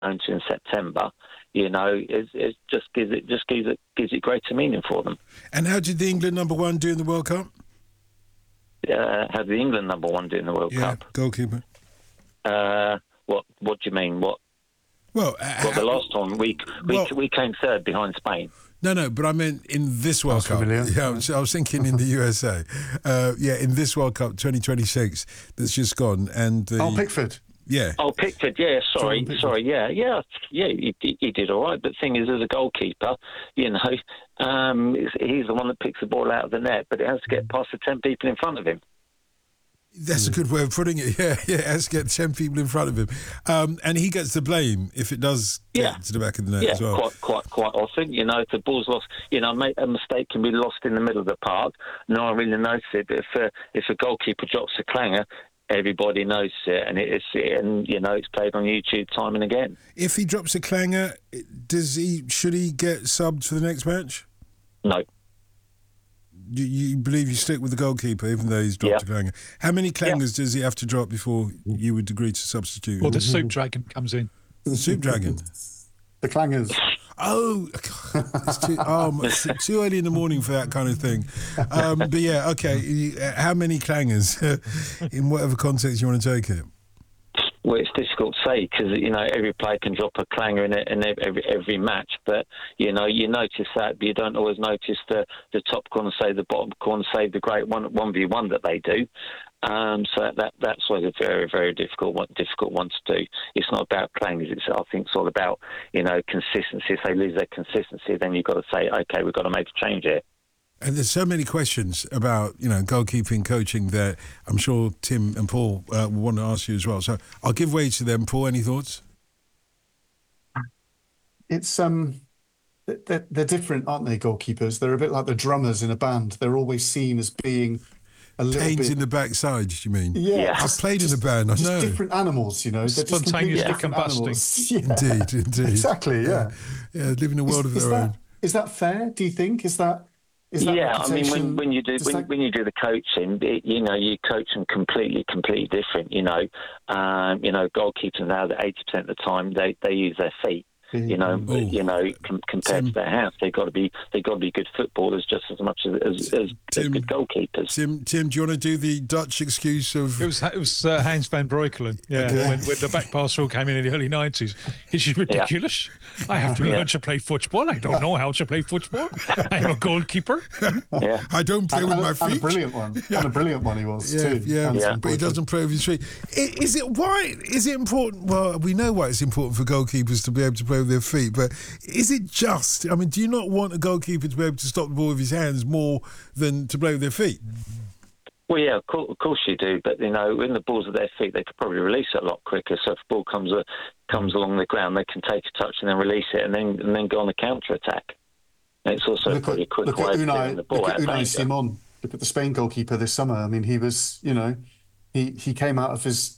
to in September, it just gives it greater meaning for them. And how did the England number one do in the World Cup? How did the England number one do in the World Cup? Goalkeeper. What do you mean? What? Well, the last time we came third behind Spain. No, but I meant in this World Cup. Yeah, I was thinking in the USA. In this World Cup 2026 that's just gone. And Pickford. Yeah. Oh, Pickford. Yeah. Sorry. Yeah. He did all right. But the thing is, as a goalkeeper, he's the one that picks the ball out of the net, but it has to get past the 10 people in front of him. That's a good way of putting it. Yeah, it has to get 10 people in front of him, and he gets the blame if it does get to the back of the net as well. Quite often. If the ball's lost, a mistake can be lost in the middle of the park. No one really notices it. But if a goalkeeper drops a clanger, everybody knows it, and it's played on YouTube time and again. If he drops a clanger, should he get subbed for the next match? No. You believe you stick with the goalkeeper even though he's dropped a clanger? How many clangers does he have to drop before you would agree to substitute? Or the soup dragon comes in. The soup dragon? The clangers. Oh, it's too early in the morning for that kind of thing. But yeah, okay. How mmany clangers in whatever context you want to take it? Well, it's difficult to say because every player can drop a clanger in every match, but you notice that, but you don't always notice the top corner save, the bottom corner save, the great 1v1 that they do. So that's always a very, very difficult one to do. It's not about clangers. I think it's all about consistency. If they lose their consistency, then you've got to say, okay, we've got to make a change here. And there's so many questions about, goalkeeping coaching that I'm sure Tim and Paul will want to ask you as well. So I'll give way to them. Paul, any thoughts? It's they're different, aren't they, goalkeepers? They're a bit like the drummers in a band. They're always seen as being a little Pains bit... in the backside, you mean? Yeah. I've played in a band, I know. Just different animals, They're just spontaneously combusting. Yeah. Indeed. Exactly, yeah. Yeah, live in a world of their own. Is that fair, do you think? Is that I mean, when you do the coaching, you coach them completely different. Goalkeepers now that 80% of the time they use their feet. Compared to their hands, they've got to be good footballers just as much as good goalkeepers. Tim, do you want to do the Dutch excuse of? It was Hans van Breukelen. Yeah, when the back pass rule came in the early 90s. This is ridiculous. I have to learn to play football. I don't know how to play football. I'm a goalkeeper. I don't play with my feet. And a brilliant one. And a brilliant one he was too. But he doesn't play with his feet. Is it important? Well, we know why it's important for goalkeepers to be able to play with their feet, but is it just? I mean, do you not want a goalkeeper to be able to stop the ball with his hands more than to play with their feet? Well, yeah, of course you do. But when the ball's at their feet, they could probably release it a lot quicker. So if the ball comes along the ground, they can take a touch and then release it, and then go on a counter attack. And it's also a pretty quick way of getting the ball out of danger. Simon. Look at the Spain goalkeeper this summer. I mean, he was, he came out of his